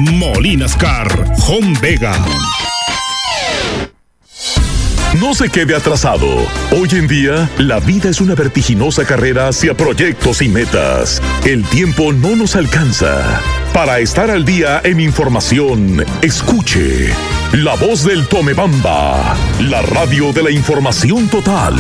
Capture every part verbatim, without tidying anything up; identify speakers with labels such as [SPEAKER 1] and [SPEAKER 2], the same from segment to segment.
[SPEAKER 1] Molinas Car, Home Vega. No se quede atrasado. Hoy en día, la vida es una vertiginosa carrera hacia proyectos y metas. El tiempo no nos alcanza. Para estar al día en información, escuche La Voz del Tomebamba, la radio de la información total.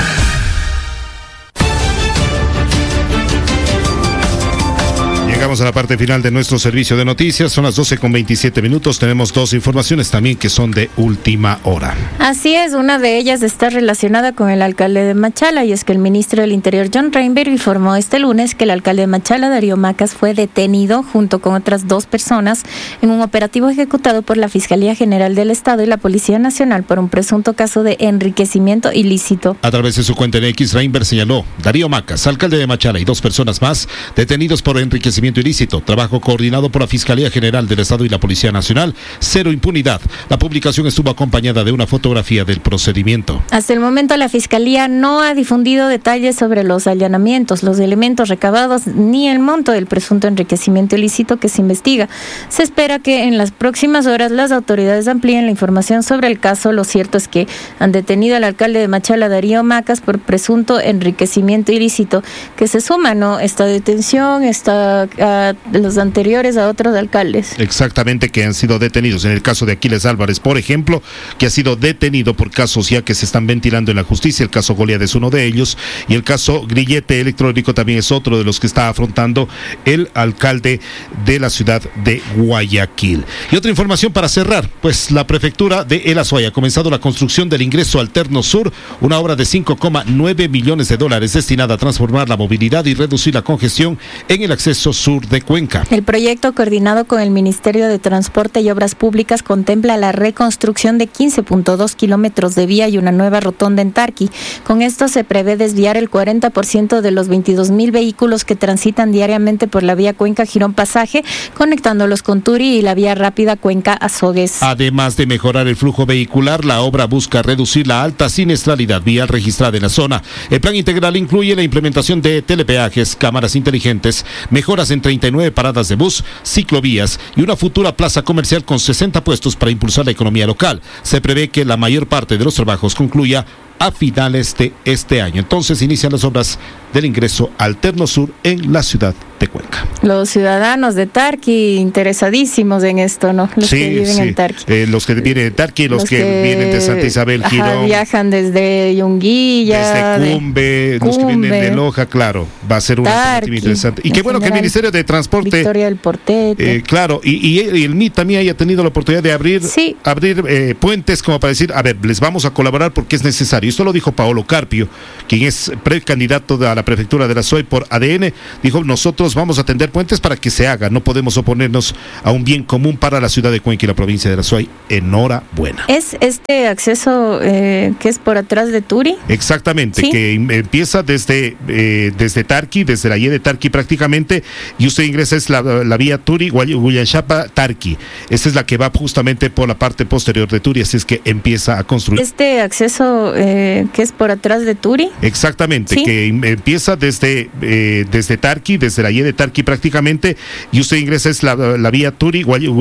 [SPEAKER 2] Llegamos a la parte final de nuestro servicio de noticias. Son las doce con veintisiete minutos. Tenemos dos informaciones también que son de última hora.
[SPEAKER 3] Así es, una de ellas está relacionada con el alcalde de Machala, y es que el ministro del Interior, John Reinberg, informó este lunes que el alcalde de Machala, Darío Macas, fue detenido junto con otras dos personas en un operativo ejecutado por la Fiscalía General del Estado y la Policía Nacional por un presunto caso de enriquecimiento ilícito.
[SPEAKER 2] A través de su cuenta en X, Reinberg señaló: Darío Macas, alcalde de Machala, y dos personas más detenidos por enriquecimiento ilícito, trabajo coordinado por la Fiscalía General del Estado y la Policía Nacional, cero impunidad. La publicación estuvo acompañada de una fotografía del procedimiento.
[SPEAKER 3] Hasta el momento la Fiscalía no ha difundido detalles sobre los allanamientos, los elementos recabados ni el monto del presunto enriquecimiento ilícito que se investiga. Se espera que en las próximas horas las autoridades amplíen la información sobre el caso. Lo cierto es que han detenido al alcalde de Machala, Darío Macas, por presunto enriquecimiento ilícito, que se suma, ¿no?, esta detención, esta a los anteriores a otros alcaldes.
[SPEAKER 2] Exactamente, que han sido detenidos. En el caso de Aquiles Álvarez, por ejemplo, que ha sido detenido por casos ya que se están ventilando en la justicia. El caso Goliat es uno de ellos, y el caso Grillete Electrónico también es otro de los que está afrontando el alcalde de la ciudad de Guayaquil. Y otra información para cerrar, pues la prefectura de El Azuay ha comenzado la construcción del ingreso alterno sur, una obra de cinco coma nueve millones de dólares destinada a transformar la movilidad y reducir la congestión en el acceso sur de Cuenca.
[SPEAKER 3] El proyecto, coordinado con el Ministerio de Transporte y Obras Públicas, contempla la reconstrucción de quince punto dos kilómetros de vía y una nueva rotonda en Tarqui. Con esto se prevé desviar el cuarenta por ciento de los veintidós mil vehículos que transitan diariamente por la vía Cuenca-Girón Pasaje, conectándolos con Turi y la vía rápida Cuenca-Azogues.
[SPEAKER 2] Además de mejorar el flujo vehicular, la obra busca reducir la alta siniestralidad vial registrada en la zona. El plan integral incluye la implementación de telepeajes, cámaras inteligentes, mejoras en treinta y nueve paradas de bus, ciclovías y una futura plaza comercial con sesenta puestos para impulsar la economía local. Se prevé que la mayor parte de los trabajos concluya a finales de este año. Entonces inician las obras del ingreso alterno sur en la ciudad de Cuenca.
[SPEAKER 3] Los ciudadanos de Tarqui interesadísimos en esto, ¿no? Los
[SPEAKER 2] sí,
[SPEAKER 3] que viven
[SPEAKER 2] sí.
[SPEAKER 3] en Tarqui.
[SPEAKER 2] Eh, los que vienen de Tarqui, los, los que, que vienen de Santa Isabel, Girón.
[SPEAKER 3] Ajá, viajan desde Yunguilla.
[SPEAKER 2] Desde Cumbe,
[SPEAKER 3] de,
[SPEAKER 2] los
[SPEAKER 3] Cumbe,
[SPEAKER 2] que vienen de Loja, claro. Va a ser una alternativa interesante. Y qué bueno que el Ministerio de Transporte...
[SPEAKER 3] Victoria del Portete.
[SPEAKER 2] Eh, claro, y, y, y el M I también haya tenido la oportunidad de abrir,
[SPEAKER 3] sí.
[SPEAKER 2] abrir eh, puentes como para decir, a ver, les vamos a colaborar porque es necesario. Esto lo dijo Paolo Carpio, quien es precandidato a la prefectura de la Azuay por A D N. Dijo, nosotros vamos a tender puentes para que se haga, no podemos oponernos a un bien común para la ciudad de Cuenca y la provincia de la Azuay. Enhorabuena.
[SPEAKER 3] ¿Es este acceso eh, que es por atrás de Turi?
[SPEAKER 2] Exactamente,
[SPEAKER 3] ¿sí?
[SPEAKER 2] Que empieza desde eh, desde Tarqui, desde la Y de Tarqui prácticamente, y usted ingresa, es la, la vía Turi, Guayanchapa, Tarqui. Esta es la que va justamente por la parte posterior de Turi, así es que empieza a construir.
[SPEAKER 3] ¿Este acceso eh, que es por atrás de Turi?
[SPEAKER 2] Exactamente,
[SPEAKER 3] ¿sí?
[SPEAKER 2] Que empieza desde eh, desde Tarqui, desde la Y de Tarqui prácticamente, y usted ingresa, es la, la vía Turi,